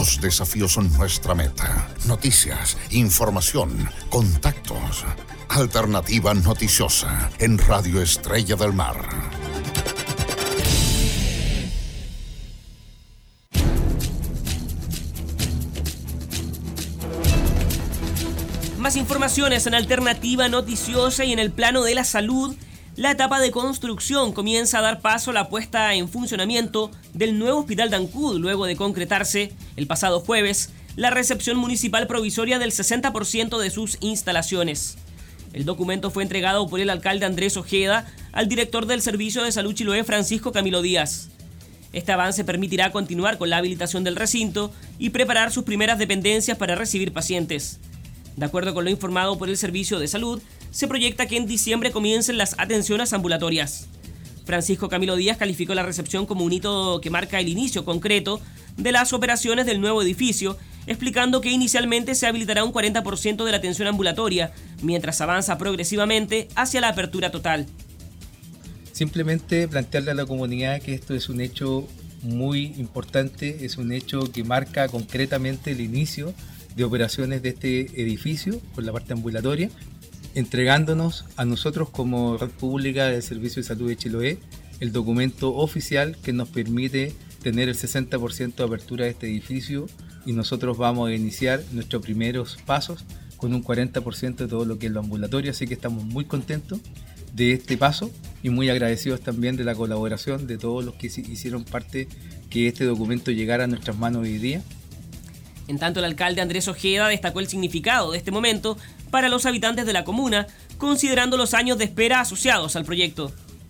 Los desafíos son nuestra meta. Noticias, información, contactos. Alternativa Noticiosa en Radio Estrella del Mar. Más informaciones en Alternativa Noticiosa y en el plano de la salud. La etapa de construcción comienza a dar paso a la puesta en funcionamiento del nuevo Hospital de Ancud, luego de concretarse el pasado jueves la recepción municipal provisoria del 60% de sus instalaciones. El documento fue entregado por el alcalde Andrés Ojeda al director del Servicio de Salud Chiloé, Francisco Camilo Díaz. Este avance permitirá continuar con la habilitación del recinto y preparar sus primeras dependencias para recibir pacientes. De acuerdo con lo informado por el Servicio de Salud, se proyecta que en diciembre comiencen las atenciones ambulatorias. Francisco Camilo Díaz calificó la recepción como un hito que marca el inicio concreto de las operaciones del nuevo edificio, explicando que inicialmente se habilitará un 40% de la atención ambulatoria, mientras avanza progresivamente hacia la apertura total. Simplemente plantearle a la comunidad que esto es un hecho muy importante, es un hecho que marca concretamente el inicio de operaciones de este edificio por la parte ambulatoria, entregándonos a nosotros como red pública del Servicio de Salud de Chiloé el documento oficial que nos permite tener el 60% de apertura de este edificio, y nosotros vamos a iniciar nuestros primeros pasos con un 40% de todo lo que es lo ambulatorio, así que estamos muy contentos de este paso y muy agradecidos también de la colaboración de todos los que hicieron parte que este documento llegara a nuestras manos hoy día. En tanto, el alcalde Andrés Ojeda destacó el significado de este momento para los habitantes de la comuna, considerando los años de espera asociados al proyecto.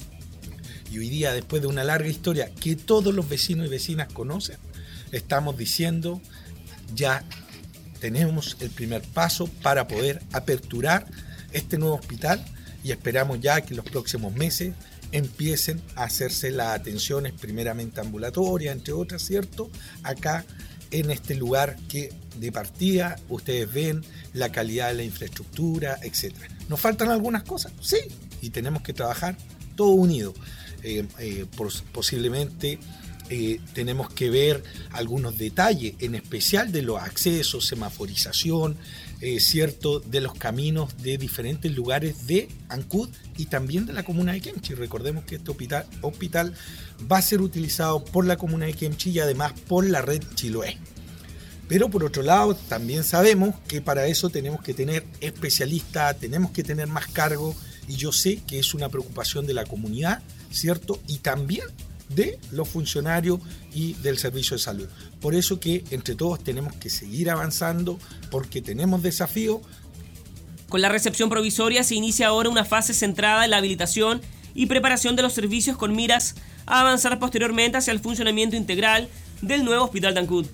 Y hoy día, después de una larga historia que todos los vecinos y vecinas conocen, estamos diciendo ya tenemos el primer paso para poder aperturar este nuevo hospital, y esperamos ya que en los próximos meses empiecen a hacerse las atenciones primeramente ambulatorias, entre otras, ¿cierto? Acá en este lugar que de partida ustedes ven la calidad de la infraestructura, etc. ¿Nos faltan algunas cosas? Sí, y tenemos que trabajar todo unido. Posiblemente tenemos que ver algunos detalles, en especial de los accesos, semaforización, cierto, de los caminos de diferentes lugares de Ancud y también de la comuna de Kemchi. Recordemos que este hospital va a ser utilizado por la comuna de Kemchi y además por la red Chiloé. Pero por otro lado, también sabemos que para eso tenemos que tener especialistas, tenemos que tener más cargo, y yo sé que es una preocupación de la comunidad, ¿cierto? Y también de los funcionarios y del servicio de salud. Por eso que entre todos tenemos que seguir avanzando, porque tenemos desafíos. Con la recepción provisoria se inicia ahora una fase centrada en la habilitación y preparación de los servicios con miras a avanzar posteriormente hacia el funcionamiento integral del nuevo Hospital de Ancud.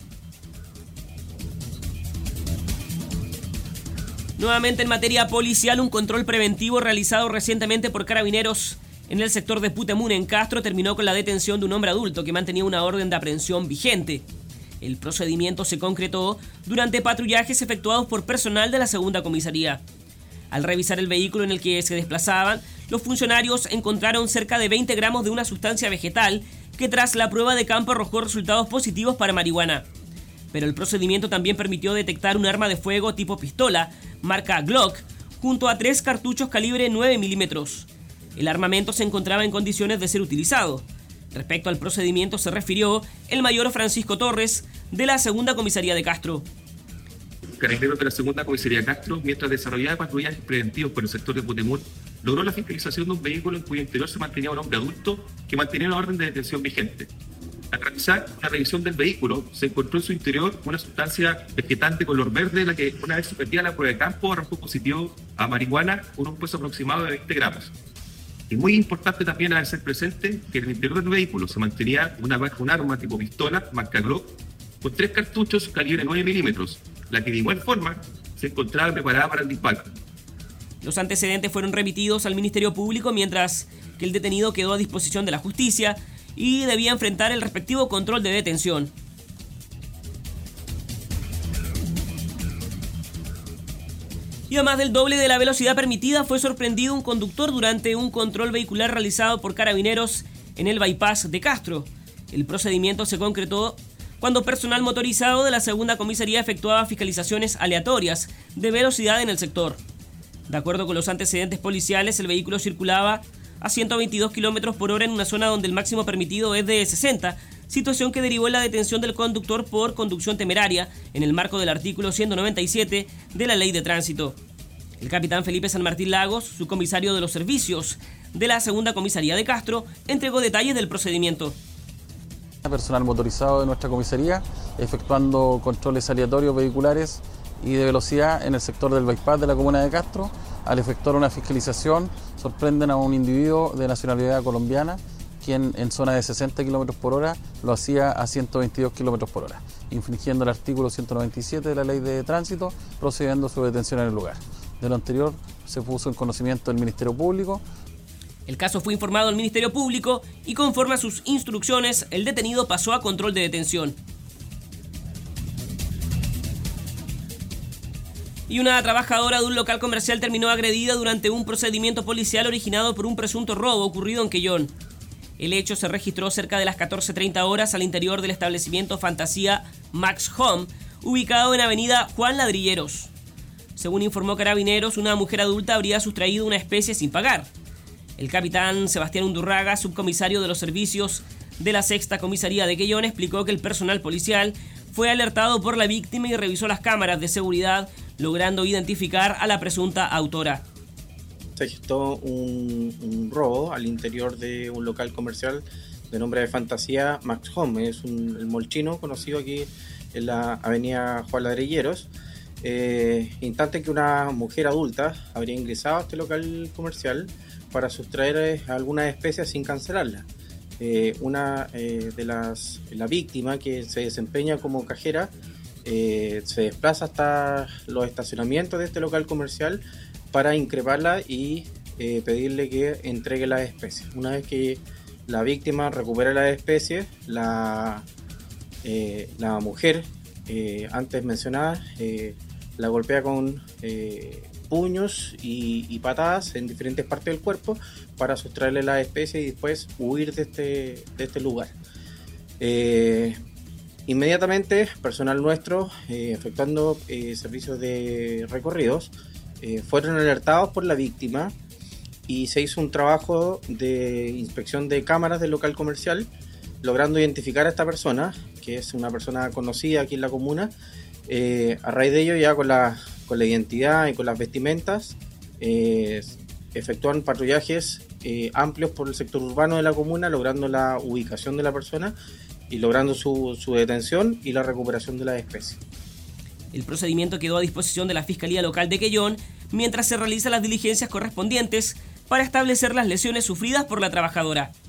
Nuevamente en materia policial, un control preventivo realizado recientemente por Carabineros en el sector de Putemún, en Castro, terminó con la detención de un hombre adulto que mantenía una orden de aprehensión vigente. El procedimiento se concretó durante patrullajes efectuados por personal de la segunda comisaría. Al revisar el vehículo en el que se desplazaban, los funcionarios encontraron cerca de 20 gramos de una sustancia vegetal que tras la prueba de campo arrojó resultados positivos para marihuana. Pero el procedimiento también permitió detectar un arma de fuego tipo pistola, marca Glock, junto a 3 cartuchos calibre 9 milímetros. El armamento se encontraba en condiciones de ser utilizado. Respecto al procedimiento se refirió el mayor Francisco Torres, de la segunda comisaría de Castro. Carabineros de la segunda comisaría de Castro, mientras desarrollaba patrullajes preventivos por el sector de Putemún, logró la fiscalización de un vehículo en cuyo interior se mantenía un hombre adulto que mantenía una orden de detención vigente. Al realizar la revisión del vehículo, se encontró en su interior una sustancia vegetal de color verde, la que, una vez sometida a la prueba de campo, arrojó positivo a marihuana con un peso aproximado de 20 gramos. Es muy importante también hacer presente que en el interior del vehículo se mantenía un arma tipo pistola, marca Glock, con 3 cartuchos calibre 9 milímetros, la que de igual forma se encontraba preparada para el disparo. Los antecedentes fueron remitidos al Ministerio Público, mientras que el detenido quedó a disposición de la justicia y debía enfrentar el respectivo control de detención. Y a más del doble de la velocidad permitida, fue sorprendido un conductor durante un control vehicular realizado por Carabineros en el bypass de Castro. El procedimiento se concretó cuando personal motorizado de la segunda comisaría efectuaba fiscalizaciones aleatorias de velocidad en el sector. De acuerdo con los antecedentes policiales, el vehículo circulaba a 122 km por hora en una zona donde el máximo permitido es de 60, situación que derivó en la detención del conductor por conducción temeraria en el marco del artículo 197 de la Ley de Tránsito. El capitán Felipe San Martín Lagos, subcomisario de los servicios de la segunda comisaría de Castro, entregó detalles del procedimiento. Personal motorizado de nuestra comisaría efectuando controles aleatorios vehiculares y de velocidad en el sector del bypass de la comuna de Castro. Al efectuar una fiscalización sorprenden a un individuo de nacionalidad colombiana quien en zona de 60 km por hora lo hacía a 122 km por hora, infringiendo el artículo 197 de la Ley de Tránsito, procediendo a su detención en el lugar. De lo anterior se puso en conocimiento del Ministerio Público. El caso fue informado al Ministerio Público y conforme a sus instrucciones, el detenido pasó a control de detención. Y una trabajadora de un local comercial terminó agredida durante un procedimiento policial originado por un presunto robo ocurrido en Quellón. El hecho se registró cerca de las 14:30 horas al interior del establecimiento Fantasía Max Home, ubicado en avenida Juan Ladrilleros. Según informó Carabineros, una mujer adulta habría sustraído una especie sin pagar. El capitán Sebastián Undurraga, subcomisario de los servicios de la sexta comisaría de Quellón, explicó que el personal policial fue alertado por la víctima y revisó las cámaras de seguridad, logrando identificar a la presunta autora. Se gestó un robo al interior de un local comercial de nombre de Fantasía Max Home. Es el mall chino conocido aquí en la avenida Juan Ladrilleros. Instante que una mujer adulta habría ingresado a este local comercial para sustraer algunas especies sin cancelarlas. La víctima, que se desempeña como cajera, se desplaza hasta los estacionamientos de este local comercial para increparla y pedirle que entregue las especies. Una vez que la víctima recupera las especies, la mujer antes mencionada la golpea con puños y patadas en diferentes partes del cuerpo para sustraerle las especies y después huir de este lugar. Inmediatamente, personal nuestro, efectuando servicios de recorridos, fueron alertados por la víctima y se hizo un trabajo de inspección de cámaras del local comercial, logrando identificar a esta persona, que es una persona conocida aquí en la comuna. A raíz de ello, ya con la identidad y con las vestimentas, efectúan patrullajes amplios por el sector urbano de la comuna, logrando la ubicación de la persona y logrando su detención y la recuperación de las especies. El procedimiento quedó a disposición de la Fiscalía Local de Quellón mientras se realizan las diligencias correspondientes para establecer las lesiones sufridas por la trabajadora.